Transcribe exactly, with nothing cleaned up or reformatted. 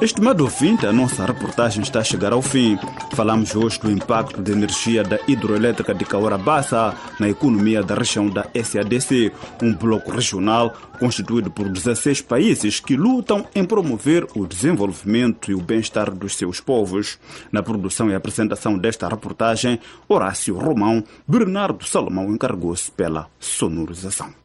Estimado ouvinte, a nossa reportagem está a chegar ao fim. Falamos hoje do impacto da energia da hidroelétrica de Cahora Bassa na economia da região da S A D C, um bloco regional constituído por dezesseis países que lutam em promover o desenvolvimento e o bem-estar dos seus povos. Na produção e apresentação desta reportagem, Horácio Romão, Bernardo Salomão encarregou-se pela sonorização.